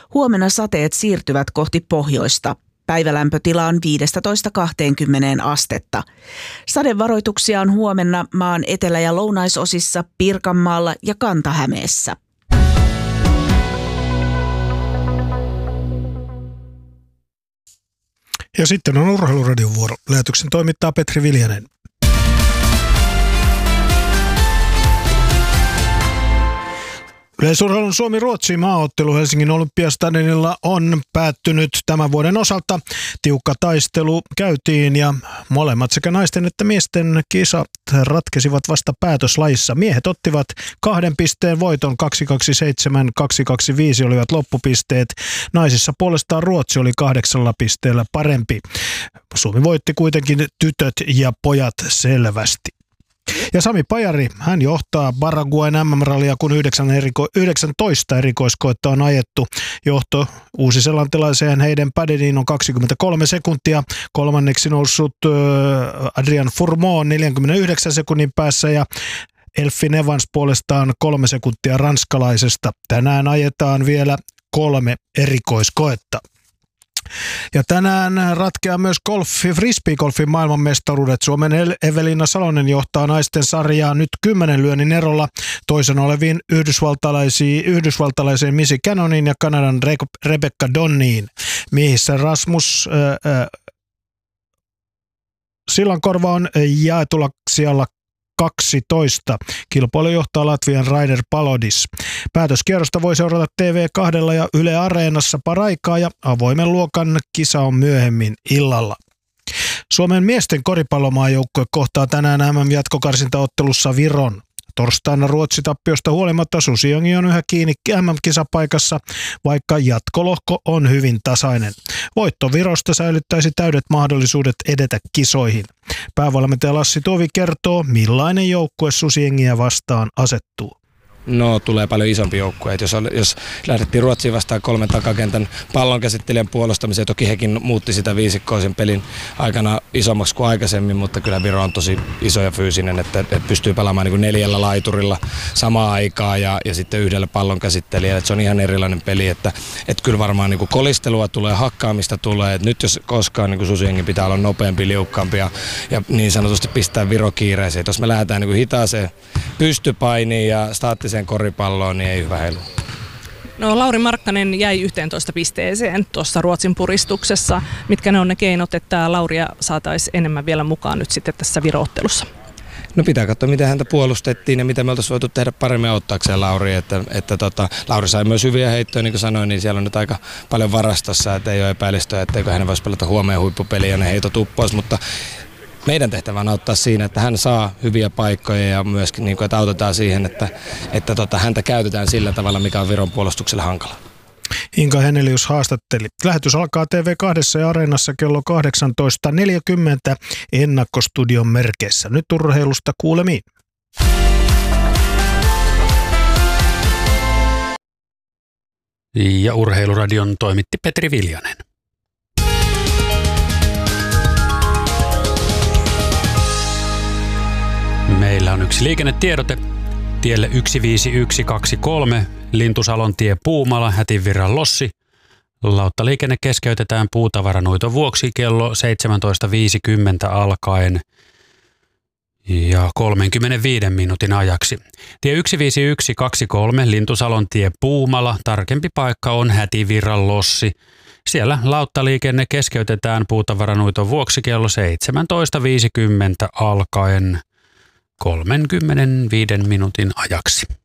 Huomenna sateet siirtyvät kohti pohjoista. Päivälämpötila on 15-20 astetta. Sadevaroituksia on huomenna maan etelä- ja lounaisosissa, Pirkanmaalla ja Kanta-Hämeessä. Ja sitten on Urheiluradion vuoro. Lähetyksen toimittaa Petri Viljanen. Yleisurheilun Suomi-Ruotsi maaottelu Helsingin Olympiastadionilla on päättynyt tämän vuoden osalta. Tiukka taistelu käytiin ja molemmat sekä naisten että miesten kisat ratkesivat vasta päätöslajissa. Miehet ottivat 2 pisteen voiton, 227-225 olivat loppupisteet. Naisissa puolestaan Ruotsi oli 8 pisteellä parempi. Suomi voitti kuitenkin tytöt ja pojat selvästi. Ja Sami Pajari, hän johtaa Paraguayn MM-rallia, kun 19 erikoiskoetta on ajettu. Johto uusiselantilaiseen Hayden Paddeniin on 23 sekuntia. Kolmanneksi noussut Adrian Fourmont 49 sekunnin päässä ja Elfyn Evans puolestaan 3 sekuntia ranskalaisesta. Tänään ajetaan vielä 3 erikoiskoetta. Ja tänään ratkeaa myös frisbeegolfin maailmanmestaruudet. Suomen Evelina Salonen johtaa naisten sarjaa nyt 10 lyönnin erolla toisena oleviin yhdysvaltalaiseen Missy Cannoniin ja Kanadan Rebecca Donniin. Miehissä Rasmus Sillankorva on jaetulla sijalla 12. Kilpailu johtaa Latvian Raider Palodis. Päätöskierrosta voi seurata TV2 ja Yle Areenassa paraikaa ja avoimen luokan kisa on myöhemmin illalla. Suomen miesten koripallomaajoukkue kohtaa tänään MM-jatkokarsintaottelussa Viron. Torstaina Ruotsi-tappiosta huolimatta Susijongi on yhä kiinni MM-kisapaikassa, vaikka jatkolohko on hyvin tasainen. Voitto Virosta säilyttäisi täydet mahdollisuudet edetä kisoihin. Päävalmentaja Lassi Tovi kertoo, millainen joukkue Susijengiä vastaan asettuu. No, tulee paljon isompi joukkue. Jos lähdettiin Ruotsiin vastaan 3 takakentän pallonkäsittelijän puolustamiseen, toki hekin muutti sitä viisikkoa sen pelin aikana isommaksi kuin aikaisemmin, mutta kyllä Viro on tosi iso ja fyysinen, että pystyy pelaamaan niin kuin 4 laiturilla samaan aikaan ja sitten 1 pallonkäsittelijällä. Se on ihan erilainen peli, että kyllä varmaan niin kuin kolistelua tulee, hakkaamista tulee. Et nyt jos koskaan niin Susijengi pitää olla nopeampi, liukkaampi ja niin sanotusti pistää Viro kiireeseen. Jos me lähdetään niin kuin hitaaseen pystypainiin ja staattiseen koripalloon, niin ei hyvä heilu. No, Lauri Markkanen jäi 11 pisteeseen tuossa Ruotsin puristuksessa. Mitkä ne on ne keinot, että Lauria saataisiin enemmän vielä mukaan nyt sitten tässä Viro-ottelussa? No, pitää katsoa, miten häntä puolustettiin ja mitä me oltaisiin voitu tehdä paremmin auttaakseen Lauri. Lauri sai myös hyviä heittoja, niin kuin sanoin, niin siellä on nyt aika paljon varastossa, että ei ole epäilystä, etteikö hän voisi pelata huomioon huippupeliä ja ne heitot uppois, mutta meidän tehtävä on auttaa siinä, että hän saa hyviä paikkoja ja myöskin niin kuin, että autetaan siihen, että häntä käytetään sillä tavalla, mikä on Viron puolustukselle hankala. Inka Hennelius haastatteli. Lähetys alkaa TV2 ja Areenassa kello 18.40 ennakkostudion merkeissä. Nyt urheilusta kuulemiin. Ja Urheiluradion toimitti Petri Viljanen. Meillä on yksi liikennetiedote. Tielle 15123, Lintusalontie Puumala, Hätinvirran Lossi. Lauttaliikenne keskeytetään puutavaranuiton vuoksi kello 17.50 alkaen ja 35 minuutin ajaksi. Tie 15123, Lintusalontie Puumala, tarkempi paikka on Hätinvirran Lossi. Siellä lauttaliikenne keskeytetään puutavaranuiton vuoksi kello 17.50 alkaen 35 minuutin ajaksi.